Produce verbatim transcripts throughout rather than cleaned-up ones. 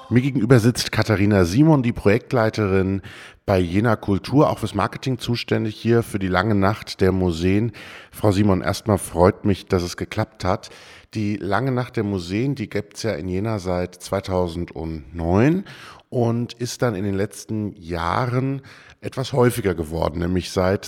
Mir gegenüber sitzt Katharina Simon, die Projektleiterin bei Jena Kultur, auch fürs Marketing zuständig hier für die lange Nacht der Museen. Frau Simon, erstmal freut mich, dass es geklappt hat. Die lange Nacht der Museen, die gibt es ja in Jena seit zweitausendneun und ist dann in den letzten Jahren etwas häufiger geworden, nämlich seit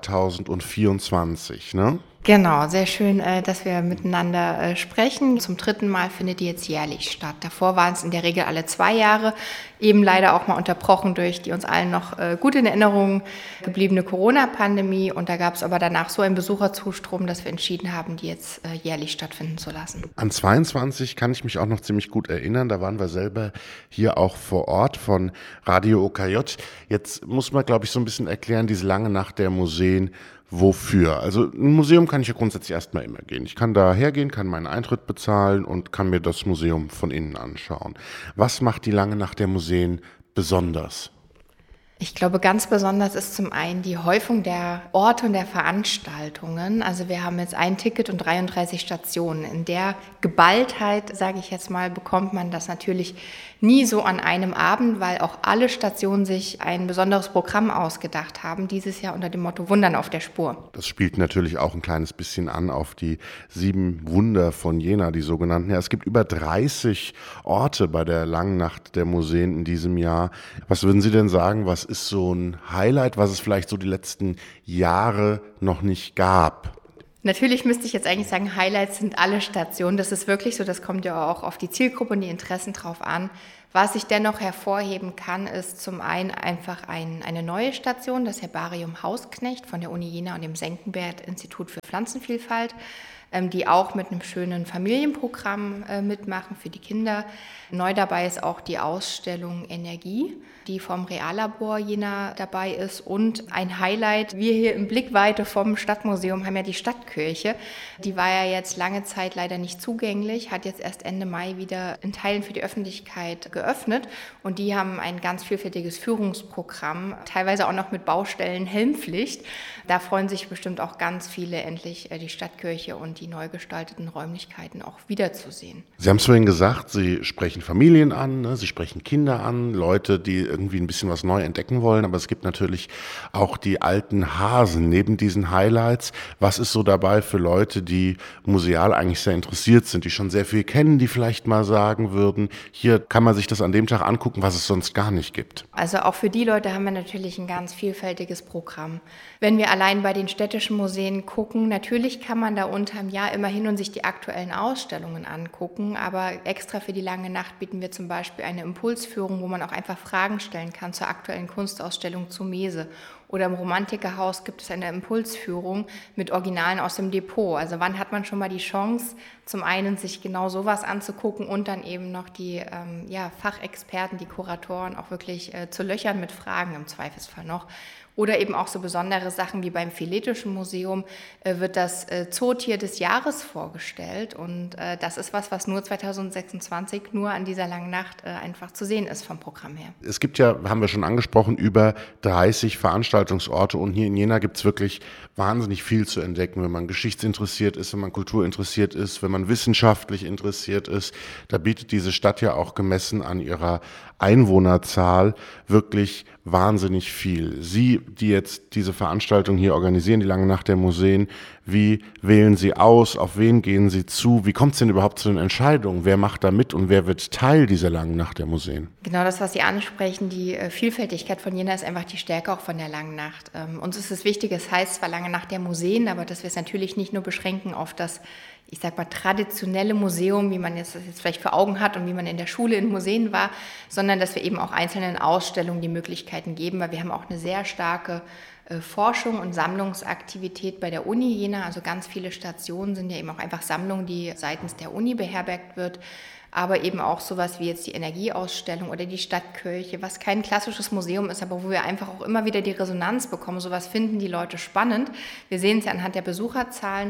zweitausendvierundzwanzig, ne? Genau, sehr schön, äh, dass wir miteinander äh, sprechen. Zum dritten Mal findet die jetzt jährlich statt. Davor waren es in der Regel alle zwei Jahre, eben leider auch mal unterbrochen durch die uns allen noch äh, gut in Erinnerung gebliebene Corona-Pandemie. Und da gab es aber danach so einen Besucherzustrom, dass wir entschieden haben, die jetzt äh, jährlich stattfinden zu lassen. An zweiundzwanzig kann ich mich auch noch ziemlich gut erinnern. Da waren wir selber hier auch vor Ort von Radio O K J. Jetzt muss man, glaube ich, so ein bisschen erklären, diese lange Nacht der Museen. Wofür? Also ein Museum kann ich ja grundsätzlich erstmal immer gehen. Ich kann da hergehen, kann meinen Eintritt bezahlen und kann mir das Museum von innen anschauen. Was macht die lange Nacht der Museen besonders? Ich glaube, ganz besonders ist zum einen die Häufung der Orte und der Veranstaltungen. Also wir haben jetzt ein Ticket und dreiunddreißig Stationen. In der Geballtheit, sage ich jetzt mal, bekommt man das natürlich nie so an einem Abend, weil auch alle Stationen sich ein besonderes Programm ausgedacht haben, dieses Jahr unter dem Motto Wundern auf der Spur. Das spielt natürlich auch ein kleines bisschen an auf die sieben Wunder von Jena, die sogenannten. Ja, es gibt über dreißig Orte bei der langen Nacht der Museen in diesem Jahr. Was würden Sie denn sagen, was ist so ein Highlight, was es vielleicht so die letzten Jahre noch nicht gab? Natürlich müsste ich jetzt eigentlich sagen, Highlights sind alle Stationen. Das ist wirklich so, das kommt ja auch auf die Zielgruppe und die Interessen drauf an. Was ich dennoch hervorheben kann, ist zum einen einfach ein, eine neue Station, das Herbarium Hausknecht von der Uni Jena und dem Senckenberg-Institut für Pflanzenvielfalt, die auch mit einem schönen Familienprogramm mitmachen für die Kinder. Neu dabei ist auch die Ausstellung Energie, die vom Reallabor Jena dabei ist. Und ein Highlight, wir hier in Blickweite vom Stadtmuseum haben ja die Stadtkirche. Die war ja jetzt lange Zeit leider nicht zugänglich, hat jetzt erst Ende Mai wieder in Teilen für die Öffentlichkeit geöffnet. Und die haben ein ganz vielfältiges Führungsprogramm, teilweise auch noch mit Baustellen Helmpflicht. Da freuen sich bestimmt auch ganz viele, endlich die Stadtkirche und die neu gestalteten Räumlichkeiten auch wiederzusehen. Sie haben es vorhin gesagt, Sie sprechen Familien an, ne? Sie sprechen Kinder an, Leute, die irgendwie ein bisschen was neu entdecken wollen, aber es gibt natürlich auch die alten Hasen neben diesen Highlights. Was ist so dabei für Leute, die museal eigentlich sehr interessiert sind, die schon sehr viel kennen, die vielleicht mal sagen würden, hier kann man sich das an dem Tag angucken, was es sonst gar nicht gibt? Also auch für die Leute haben wir natürlich ein ganz vielfältiges Programm. Wenn wir allein bei den städtischen Museen gucken, natürlich kann man da unterm Jahr immer hin und sich die aktuellen Ausstellungen angucken, aber extra für die lange Nacht bieten wir zum Beispiel eine Impulsführung, wo man auch einfach Fragen stellen kann zur aktuellen Kunstausstellung zu Mese. Oder im Romantikerhaus gibt es eine Impulsführung mit Originalen aus dem Depot. Also wann hat man schon mal die Chance, zum einen sich genau sowas anzugucken und dann eben noch die ähm, ja, Fachexperten, die Kuratoren auch wirklich äh, zu löchern mit Fragen im Zweifelsfall noch. Oder eben auch so besondere Sachen wie beim Philetischen Museum äh, wird das äh, Zootier des Jahres vorgestellt. Und äh, das ist was, was nur zweitausendsechsundzwanzig nur an dieser langen Nacht äh, einfach zu sehen ist vom Programm her. Es gibt ja, haben wir schon angesprochen, über dreißig Veranstaltungsorte und hier in Jena gibt es wirklich wahnsinnig viel zu entdecken, wenn man geschichtsinteressiert ist, wenn man kulturinteressiert ist, wenn man wissenschaftlich interessiert ist. Da bietet diese Stadt ja auch gemessen an ihrer Einwohnerzahl wirklich wahnsinnig viel. Sie, die jetzt diese Veranstaltung hier organisieren, die lange Nacht der Museen, wie wählen Sie aus, auf wen gehen Sie zu, wie kommt es denn überhaupt zu den Entscheidungen, wer macht da mit und wer wird Teil dieser langen Nacht der Museen? Genau das, was Sie ansprechen, die Vielfältigkeit von Jena ist einfach die Stärke auch von der langen Nacht. Ähm, uns ist es wichtig, es heißt zwar lange Nacht der Museen, aber dass wir es natürlich nicht nur beschränken auf das, ich sag mal, traditionelle Museum, wie man jetzt das jetzt vielleicht vor Augen hat und wie man in der Schule in Museen war, sondern dass wir eben auch einzelnen Ausstellungen die Möglichkeiten geben, weil wir haben auch eine sehr starke äh, Forschung und Sammlungsaktivität bei der Uni Jena. Also ganz viele Stationen sind ja eben auch einfach Sammlungen, die seitens der Uni beherbergt wird. Aber eben auch sowas wie jetzt die Energieausstellung oder die Stadtkirche, was kein klassisches Museum ist, aber wo wir einfach auch immer wieder die Resonanz bekommen. Sowas finden die Leute spannend. Wir sehen es ja anhand der Besucherzahlen,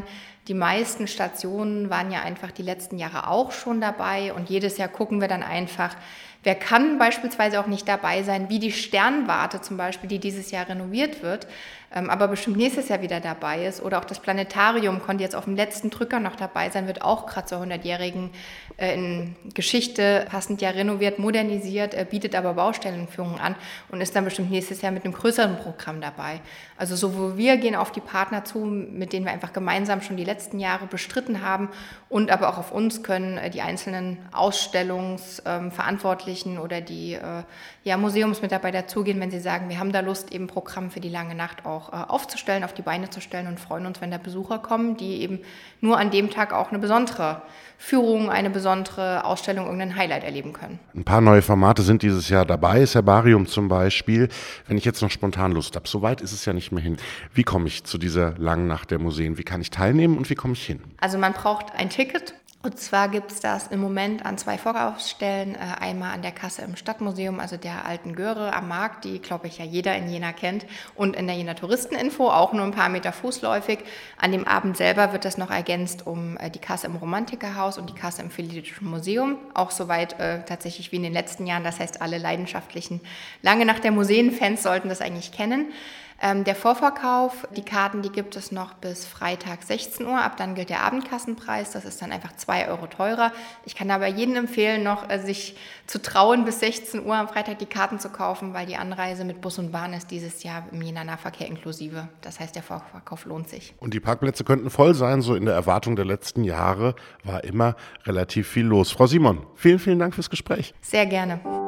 Die meisten Stationen waren ja einfach die letzten Jahre auch schon dabei und jedes Jahr gucken wir dann einfach, wer kann beispielsweise auch nicht dabei sein, wie die Sternwarte zum Beispiel, die dieses Jahr renoviert wird, ähm, aber bestimmt nächstes Jahr wieder dabei ist. Oder auch das Planetarium konnte jetzt auf dem letzten Drücker noch dabei sein, wird auch gerade zur hundertjährigen äh, in Geschichte passend ja renoviert, modernisiert, äh, bietet aber Baustellenführungen an und ist dann bestimmt nächstes Jahr mit einem größeren Programm dabei. Also sowohl wir gehen auf die Partner zu, mit denen wir einfach gemeinsam schon die letzten Jahre bestritten haben und aber auch auf uns können äh, die einzelnen Ausstellungsverantwortlichen ähm, oder die äh, ja, Museumsmitarbeiter zugehen, wenn sie sagen, wir haben da Lust, eben Programm für die lange Nacht auch äh, aufzustellen, auf die Beine zu stellen und freuen uns, wenn da Besucher kommen, die eben nur an dem Tag auch eine besondere Führung, eine besondere Ausstellung, irgendein Highlight erleben können. Ein paar neue Formate sind dieses Jahr dabei, das Herbarium zum Beispiel. Wenn ich jetzt noch spontan Lust habe, so weit ist es ja nicht mehr hin. Wie komme ich zu dieser langen Nacht der Museen? Wie kann ich teilnehmen und wie komme ich hin? Also man braucht ein Ticket. Und zwar gibt es das im Moment an zwei Vorkaufsstellen, äh, einmal an der Kasse im Stadtmuseum, also der alten Göre am Markt, die, glaube ich, ja jeder in Jena kennt, und in der Jena Touristeninfo, auch nur ein paar Meter fußläufig. An dem Abend selber wird das noch ergänzt um äh, die Kasse im Romantikerhaus und die Kasse im Philhellenischen Museum, auch soweit äh, tatsächlich wie in den letzten Jahren, das heißt, alle leidenschaftlichen Lange Nacht der Museen-Fans sollten das eigentlich kennen. Ähm, der Vorverkauf, die Karten, die gibt es noch bis Freitag sechzehn Uhr, ab dann gilt der Abendkassenpreis, das ist dann einfach zwei Euro teurer. Ich kann aber jedem empfehlen, noch äh, sich zu trauen, bis sechzehn Uhr am Freitag die Karten zu kaufen, weil die Anreise mit Bus und Bahn ist dieses Jahr im Jena Nahverkehr inklusive. Das heißt, der Vorverkauf lohnt sich. Und die Parkplätze könnten voll sein, so in der Erwartung der letzten Jahre war immer relativ viel los. Frau Simon, vielen, vielen Dank fürs Gespräch. Sehr gerne.